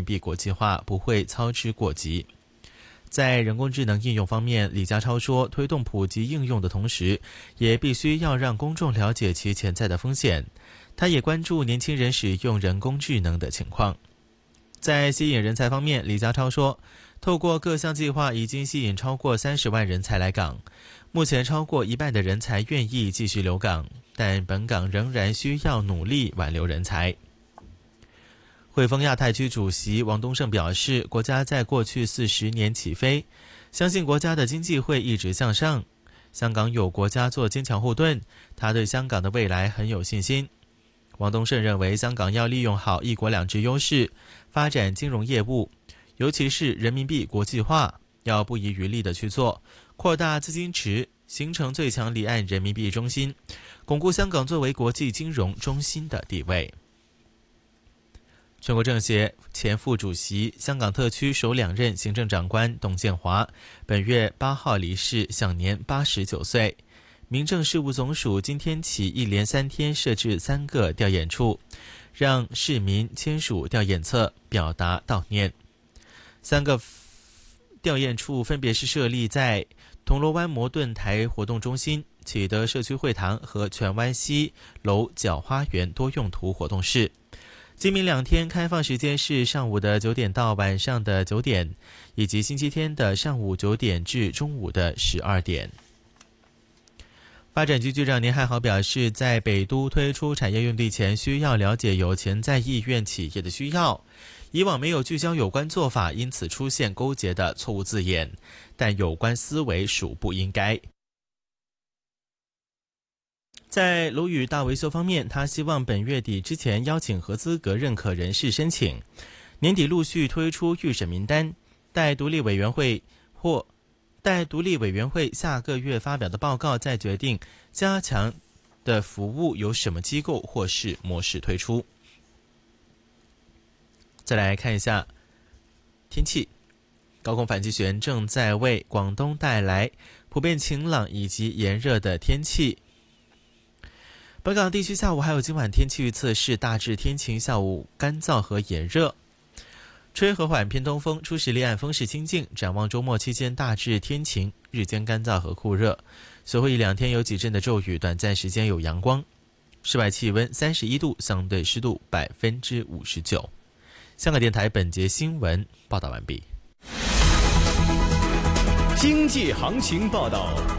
币国际化，不会操之过急。在人工智能应用方面，李家超说，推动普及应用的同时，也必须要让公众了解其潜在的风险。他也关注年轻人使用人工智能的情况。在吸引人才方面，李家超说，透过各项计划已经吸引超过30万人才来港，目前超过1半的人才愿意继续留港，但本港仍然需要努力挽留人才。汇丰亚太区主席王东胜表示，国家在过去40年起飞，相信国家的经济会一直向上。香港有国家做坚强后盾，他对香港的未来很有信心。王东胜认为，香港要利用好一国两制优势，发展金融业务，尤其是人民币国际化，要不遗余力地去做，扩大资金池，形成最强离岸人民币中心，巩固香港作为国际金融中心的地位。全国政协前副主席、香港特区首2任行政长官董建华本月8号离世，享年89岁。民政事务总署今天起一连3天设置3个吊唁处，让市民签署吊唁册表达悼念。3个吊唁处分别是设立在铜锣湾摩顿台活动中心、启德社区会堂和荃湾西楼角花园多用途活动室。今明2天开放时间是上午的9点到晚上的9点，以及星期天的上午9点至中午的12点。发展局局长年汉豪表示，在北都推出产业用地前，需要了解有潜在意愿企业的需要。以往没有聚焦有关做法，因此出现勾结的错误字眼，但有关思维属不应该。在楼宇大维修方面，他希望本月底之前邀请合资格认可人士申请，年底陆续推出预审名单，待独立委员会下个月发表的报告，再决定加强的服务由什么机构或是模式推出。再来看一下天气，高空反气旋正在为广东带来普遍晴朗以及炎热的天气。本港地区下午还有今晚天气预测是大致天晴，下午干燥和炎热，吹和缓偏东风，初时离岸风势清劲。展望周末期间大致天晴，日间干燥和酷热，随后1-2天有几阵的骤雨，短暂时间有阳光。室外气温31度，相对湿度59%。香港电台本节新闻报道完毕。 经济行情报道。